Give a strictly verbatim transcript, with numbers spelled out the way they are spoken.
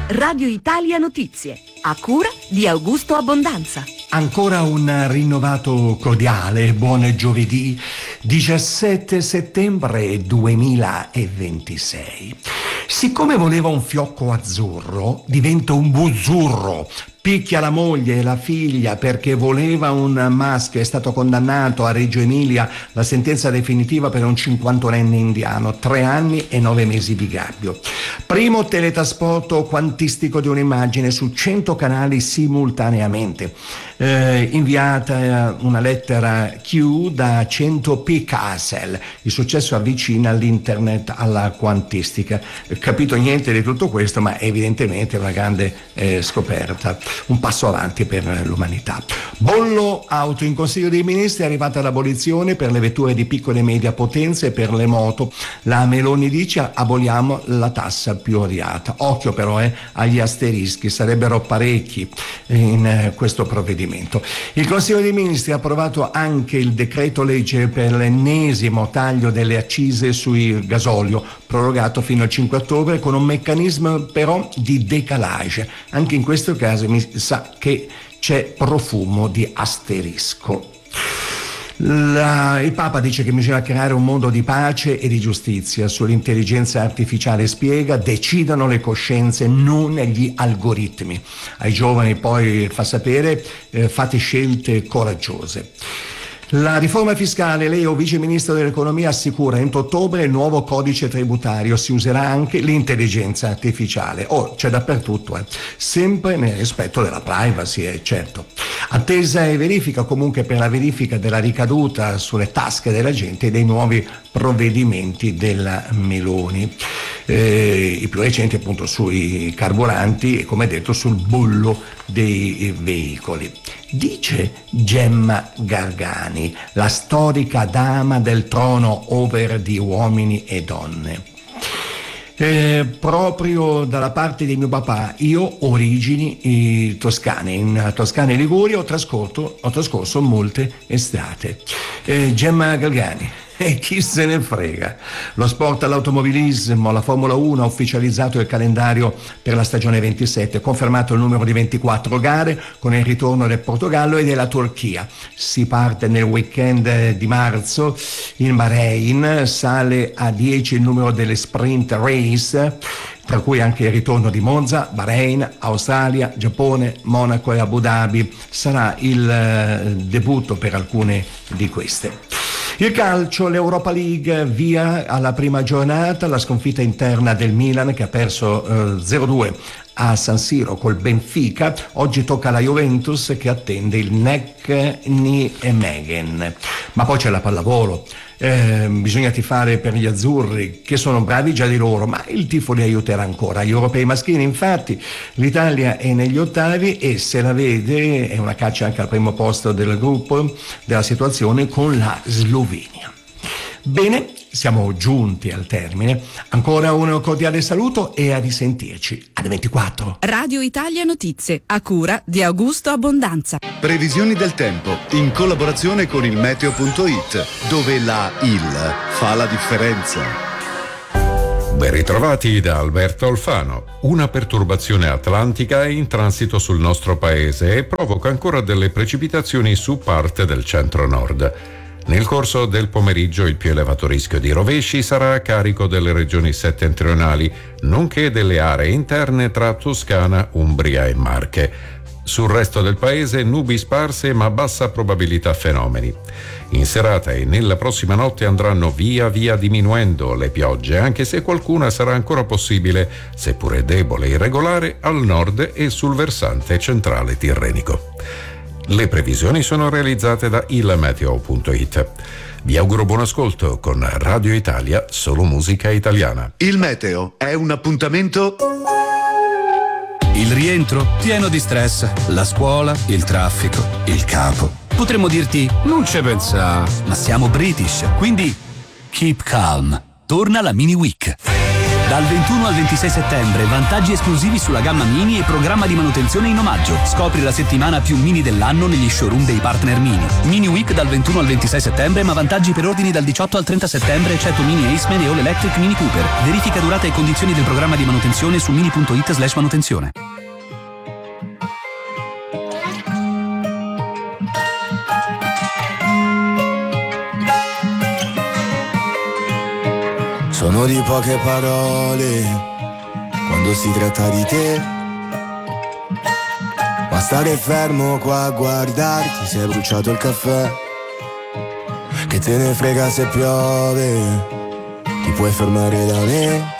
Radio Italia Notizie, a cura di Augusto Abbondanza. Ancora un rinnovato cordiale buon giovedì diciassette settembre duemilaventisei. Siccome voleva un fiocco azzurro, diventa un buzzurro. Picchia la moglie e la figlia perché voleva un maschio. È stato condannato a Reggio Emilia, la sentenza definitiva per un cinquantunenne indiano, tre anni e nove mesi di gabbio. Primo teletrasporto quantistico di un'immagine su cento canali simultaneamente. Eh, inviata una lettera Q da cento Picassel. Il successo avvicina l'internet alla quantistica. Capito niente di tutto questo, ma evidentemente è una grande eh, scoperta. Un passo avanti per l'umanità. Bollo auto. In Consiglio dei Ministri è arrivata l'abolizione per le vetture di piccole e media potenze e per le moto. La Meloni dice aboliamo la tassa più odiata. Occhio però eh, agli asterischi, sarebbero parecchi in eh, questo provvedimento. Il Consiglio dei Ministri ha approvato anche il decreto legge per l'ennesimo taglio delle accise sul gasolio, prorogato fino al cinque ottobre con un meccanismo però di decalage. Anche in questo caso mi sa che c'è profumo di asterisco. La, il Papa dice che bisogna creare un mondo di pace e di giustizia. Sull'intelligenza artificiale spiega: decidano le coscienze, non gli algoritmi. Ai giovani poi fa sapere eh, fate scelte coraggiose. La riforma fiscale, lei o vice ministro dell'economia assicura entro ottobre il nuovo codice tributario, si userà anche l'intelligenza artificiale. Oh, c'è dappertutto, eh. Sempre nel rispetto della privacy, eh, certo. Attesa e verifica comunque per la verifica della ricaduta sulle tasche della gente dei nuovi provvedimenti della Meloni. Eh, i più recenti appunto sui carburanti e come detto sul bollo dei veicoli. Dice Gemma Gargani, la storica dama del trono over di uomini e donne. Eh, proprio dalla parte di mio papà, io ho origini eh, toscane, in Toscana e Liguria ho trascorso, ho trascorso molte estate. Eh, Gemma Gargani. E chi se ne frega. Lo sport, l'automobilismo, la Formula uno ha ufficializzato il calendario per la stagione ventisette, confermato il numero di ventiquattro gare con il ritorno del Portogallo e della Turchia. Si parte nel weekend di marzo in Bahrain, sale a dieci il numero delle sprint race, tra cui anche il ritorno di Monza, Bahrain, Australia, Giappone, Monaco e Abu Dhabi. Sarà il eh, debutto per alcune di queste. Il calcio, l'Europa League, via alla prima giornata, la sconfitta interna del Milan che ha perso eh, zero due a San Siro col Benfica. Oggi tocca alla Juventus che attende il Nek Nijmegen. Ma poi c'è la pallavolo. Eh, bisogna tifare per gli azzurri che sono bravi già di loro, ma il tifo li aiuterà ancora. Gli europei maschili, infatti, l'Italia è negli ottavi e se la vede è una caccia anche al primo posto del gruppo della situazione con la Slovenia. Bene, siamo giunti al termine. Ancora un cordiale saluto e a risentirci alle ventiquattro. Radio Italia Notizie, a cura di Augusto Abbondanza. Previsioni del tempo in collaborazione con il meteo punto it, dove la il fa la differenza. Ben ritrovati da Alberto Alfano. Una perturbazione atlantica è in transito sul nostro paese e provoca ancora delle precipitazioni su parte del centro-nord. Nel corso del pomeriggio il più elevato rischio di rovesci sarà a carico delle regioni settentrionali, nonché delle aree interne tra Toscana, Umbria e Marche. Sul resto del paese nubi sparse ma bassa probabilità fenomeni. In serata e nella prossima notte andranno via via diminuendo le piogge, anche se qualcuna sarà ancora possibile, seppure debole e irregolare, al nord e sul versante centrale tirrenico. Le previsioni sono realizzate da il meteo punto it. Vi auguro buon ascolto con Radio Italia, solo musica italiana. Il meteo è un appuntamento. Il rientro pieno di stress, la scuola, il traffico, il capo. Potremmo dirti non ci pensa, ma siamo British, quindi keep calm. Torna la mini week. Dal ventuno al ventisei settembre, vantaggi esclusivi sulla gamma Mini e programma di manutenzione in omaggio. Scopri la settimana più Mini dell'anno negli showroom dei partner Mini. Mini Week dal ventuno al ventisei settembre, ma vantaggi per ordini dal diciotto al trenta settembre, eccetto Mini Aceman e All Electric Mini Cooper. Verifica durata e condizioni del programma di manutenzione su mini punto it slash manutenzione. Sono di poche parole quando si tratta di te, ma stare fermo qua a guardarti, si è bruciato il caffè. Che te ne frega se piove, ti puoi fermare da me.